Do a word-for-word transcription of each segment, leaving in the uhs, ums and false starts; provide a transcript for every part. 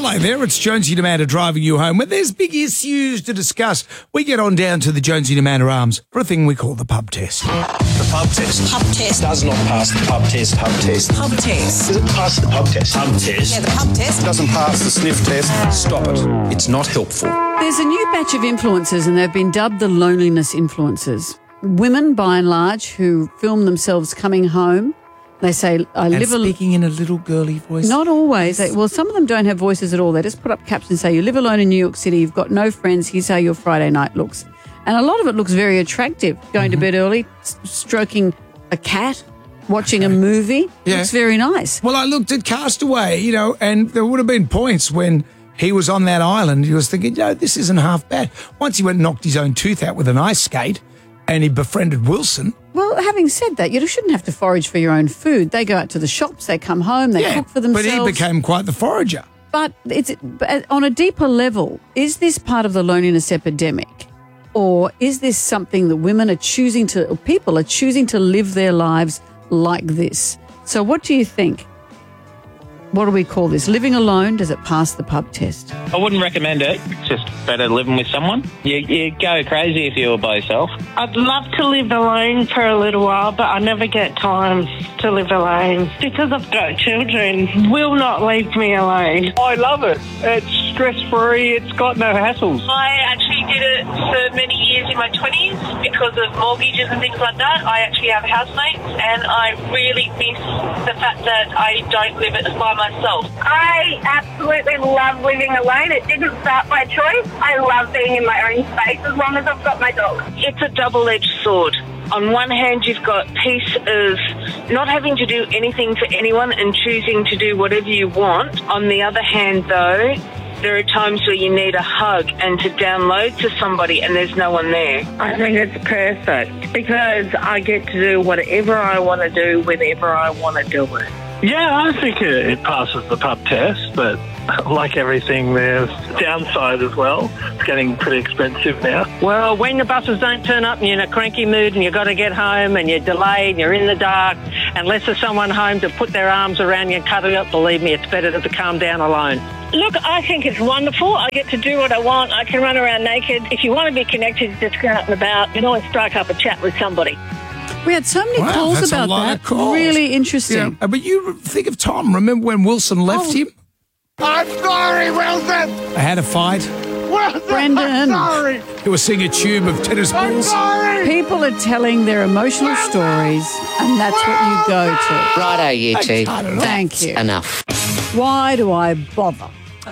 Hello there, it's Jonesy and Amanda driving you home. When there's big issues to discuss, we get on down to the Jonesy and Amanda Arms for a thing we call the pub test. The pub test. Pub test. Does not pass the pub test. Pub test. Pub test. Does it pass the pub test? Pub test. Yeah, the pub test. Doesn't pass the sniff test. Stop it. It's not helpful. There's a new batch of influencers and they've been dubbed the loneliness influencers. Women, by and large, who film themselves coming home. They say, I And live a... speaking in a little girly voice. Not always. They, well, some of them don't have voices at all. They just put up captions and say, you live alone in New York City, you've got no friends, here's how your Friday night looks. And a lot of it looks very attractive. Going Mm-hmm. to bed early, s- stroking a cat, watching a movie. Yeah. Looks very nice. Well, I looked at Castaway, you know, and there would have been points when he was on that island, he was thinking, no, this isn't half bad. Once he went and knocked his own tooth out with an ice skate and he befriended Wilson. Well, having said that, you shouldn't have to forage for your own food. They go out to the shops, they come home, they cook for themselves. but he became quite the forager. But it's but on a deeper level, is this part of the loneliness epidemic? Or is this something that women are choosing to, or people are choosing to live their lives like this? So what do you think? What do we call this? Living alone, does it pass the pub test? I wouldn't recommend it. It's just better living with someone. You, you go crazy if you were by yourself. I'd love to live alone for a little while, but I never get time to live alone. Because I've got children, will not leave me alone. I love it. It's stress-free. It's got no hassles. I actually did it for many years in my twenties because of mortgages and things like that. I actually have housemates and I really miss the fact that I don't live it by myself. I absolutely love living alone. It didn't start by choice. I love being in my own space as long as I've got my dog. It's a double-edged sword. On one hand, you've got peace of not having to do anything for anyone and choosing to do whatever you want. On the other hand, though, there are times where you need a hug and to download to somebody and there's no one there. I think it's perfect because I get to do whatever I want to do whenever I want to do it. Yeah, I think it, it passes the pub test, but like everything, there's downside as well. It's getting pretty expensive now. Well, when the buses don't turn up and you're in a cranky mood and you've got to get home and you're delayed and you're in the dark, unless there's someone home to put their arms around you and cuddle up, believe me, it's better to calm down alone. Look, I think it's wonderful. I get to do what I want. I can run around naked. If you want to be connected, just go out and about. You can always strike up a chat with somebody. We had so many Wow, calls that's a about lot that. of calls. Really interesting. You know, but you think of Tom. Remember when Wilson left Oh. him? I'm sorry, Wilson! They had a fight. Wilson, Brendan. I'm sorry! He was seeing a tube of tennis I'm balls. sorry! People are telling their emotional stories, and that's what you go to. Righto, you two. Cut it off. Thank you. Enough. Why do I bother?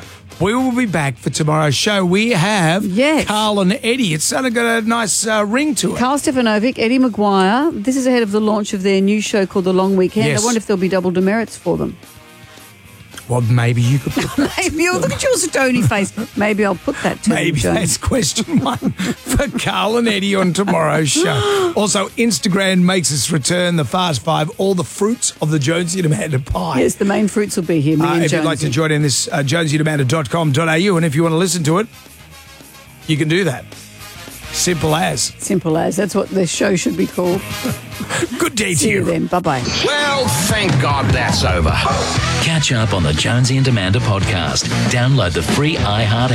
We will be back for tomorrow's show. We have Yes. Carl and Eddie. It's sort of got a nice uh, ring to it. Carl Stefanovic, Eddie Maguire. This is ahead of the launch of their new show called The Long Weekend. Yes. I wonder if there'll be double demerits for them. Well, maybe you could put that. Maybe, oh, look at your stony face. Maybe I'll put that to Maybe you, Joan. that's question one for Carl and Eddie on tomorrow's show. Also, Instagram makes its return, the Fast Five, all the fruits of the Jonesy and Amanda pie. Yes, the main fruits will be here. Me Uh, and if you'd like to Jonesy. join in this, uh, jonesy and amanda dot com dot a u, and if you want to listen to it, you can do that. Simple as. Simple as. That's what this show should be called. Good day to See you you. then. Bye-bye. Well, thank God that's over. Catch up on the Jonesy and Amanda podcast. Download the free iHeart